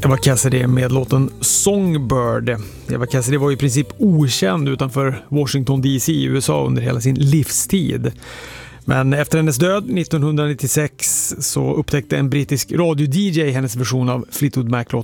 Eva Cassidy med låten Songbird. Eva Cassidy var i princip okänd utanför Washington DC i USA under hela sin livstid. Men efter hennes död 1996 så upptäckte en brittisk radio-DJ hennes version av Fleetwood Mac-låten